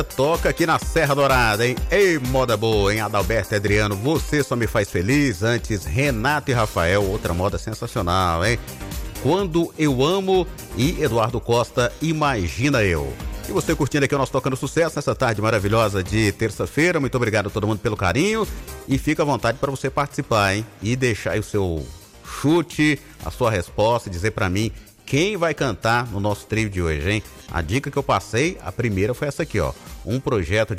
Toca aqui na Serra Dourada, hein? Ei, moda boa, hein? Adalberto e Adriano, você só me faz feliz. Antes, Renato e Rafael, outra moda sensacional, hein? Quando eu amo e Eduardo Costa, Imagina Eu. E você curtindo aqui o nosso Tocando Sucesso nessa tarde maravilhosa de terça-feira. Muito obrigado a todo mundo pelo carinho e fica à vontade para você participar, hein? E deixar aí o seu chute, a sua resposta, dizer para mim quem vai cantar no nosso trio de hoje, hein? A dica que eu passei, a primeira foi essa aqui, ó. Um projeto de